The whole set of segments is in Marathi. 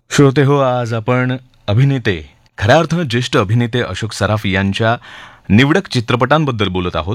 श्रोते हो, आज आपण अभिनेते, खऱ्या अर्थानं ज्येष्ठ अभिनेते अशोक सराफ यांच्या निवडक चित्रपटांबद्दल बोलत आहोत.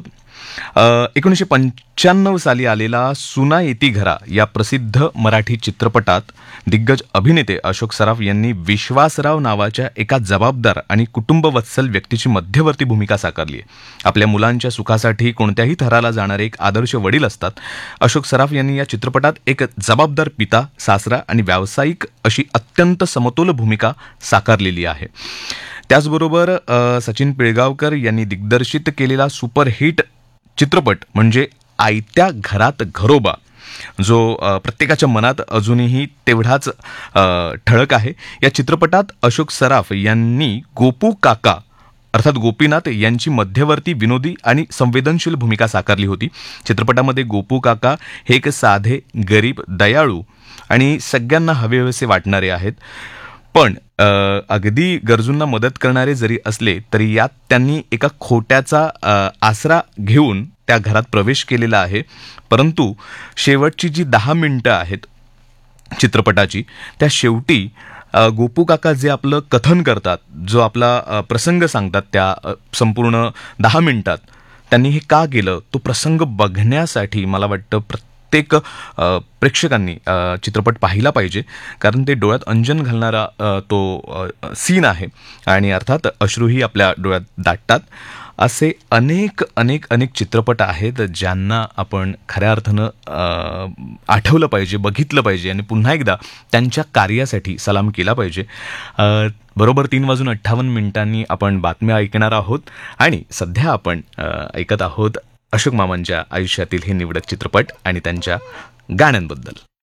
1995 साली आलेला सुना येती घरा या प्रसिद्ध मराठी चित्रपटात दिग्गज अभिनेते अशोक सराफ यांनी विश्वासराव नावाच्या एका जबाबदार आणि कुटुंबवत्सल व्यक्तीची मध्यवर्ती भूमिका साकारली आहे. आपल्या मुलांच्या सुखासाठी कोणत्याही थराला जाणारे एक आदर्श वडील असतात. अशोक सराफ यांनी या चित्रपटात एक जबाबदार पिता, सासरा आणि व्यावसायिक अशी अत्यंत समतोल भूमिका साकारलेली आहे. त्याचबरोबर सचिन पिळगावकर यांनी दिग्दर्शित केलेला सुपरहिट चित्रपट म्हणजे आयत्या घरात घरोबा, जो प्रत्येकाच्या मनात अजूनही तेवढाच ठळक आहे. या चित्रपटात अशोक सराफ यांनी गोपू काका अर्थात गोपीनाथ यांची मध्यवर्ती, विनोदी आणि संवेदनशील भूमिका साकारली होती. चित्रपटामध्ये गोपू काका हे एक साधे, गरीब, दयाळू आणि सगळ्यांना हवेहवेसे वाटणारे आहेत. पण अगदी गरजूंना मदत करणारे जरी असले तरी यात त्यांनी एका खोट्याचा आसरा घेऊन त्या घरात प्रवेश केलेला आहे. परंतु शेवटची जी 10 मिनिटं आहेत चित्रपटाची, त्या शेवटी गोपू काका जे आपलं कथन करतात, जो आपला प्रसंग सांगतात, त्या संपूर्ण 10 मिनिटात त्यांनी हे का केलं, तो प्रसंग बघण्यासाठी मला वाटतं प्रत्येक प्रेक्षकांनी चित्रपट पाहिला पाहिजे. कारण ते डोळ्यात अंजन घालणारा तो सीन आहे आणि अर्थात अश्रूही आपल्या डोळ्यात दाटतात. असे अनेक अनेक अनेक चित्रपट आहेत ज्यांना आपण खऱ्या अर्थानं आठवलं पाहिजे, बघितलं पाहिजे आणि पुन्हा एकदा त्यांच्या कार्यासाठी सलाम केला पाहिजे. बरोबर 3:58 आपण बातम्या ऐकणार आहोत आणि सध्या आपण ऐकत आहोत अशोक मामांच्या आयुष्यातील हे निवडक चित्रपट आणि त्यांच्या गाण्यांबद्दल.